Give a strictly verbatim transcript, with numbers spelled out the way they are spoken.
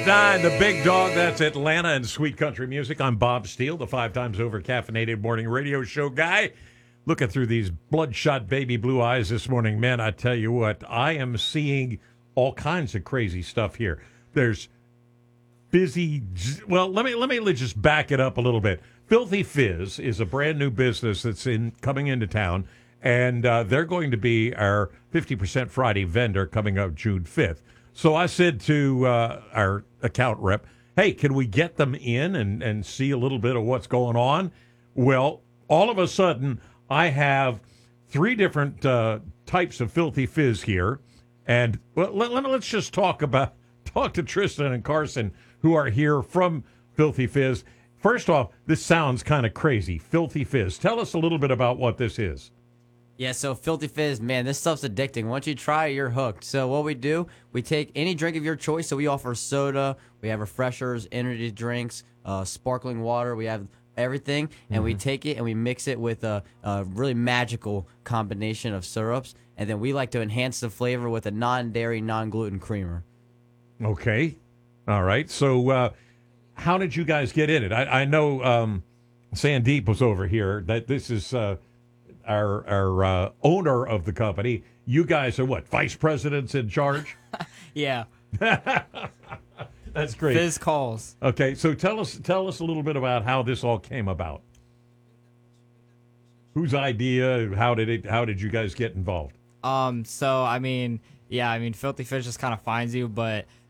Nine, the big dog, that's Atlanta and sweet country music. I'm Bob Steele, the five times over caffeinated morning radio show guy. Looking through these bloodshot baby blue eyes this morning, man, I tell you what, I am seeing all kinds of crazy stuff here. There's busy, well, let me let me just back it up a little bit. Filthy Fizz is a brand new business that's in coming into town, and uh, they're going to be our fifty percent Friday vendor coming up June fifth. So I said to uh, our account rep, hey, can we get them in and, and see a little bit of what's going on? Well, all of a sudden, I have three different uh, types of Filthy Fizz here. And well, let, let, let's just talk about talk to Tristan and Carson, who are here from Filthy Fizz. First off, this sounds kind of crazy. Filthy Fizz. Tell us a little bit about what this is. Yeah, so Filthy Fizz, man, this stuff's addicting. Once you try it, you're hooked. So what we do, we take any drink of your choice. So we offer soda, we have refreshers, energy drinks, uh, sparkling water. We have everything, and mm-hmm. we take it and we mix it with a, a really magical combination of syrups. And then we like to enhance the flavor with a non-dairy, non-gluten creamer. Okay. All right. So uh, how did you guys get in it? I, I know um, Sandeep was over here. That this is... Uh, our our uh, owner of the company. You guys are what, vice presidents in charge? Yeah. That's great. Fizz calls. Okay, so tell us tell us a little bit about how this all came about. Whose idea? How did it? How did you guys get involved? Um. So I mean, yeah. I mean, Filthy Fish just kind of finds you, but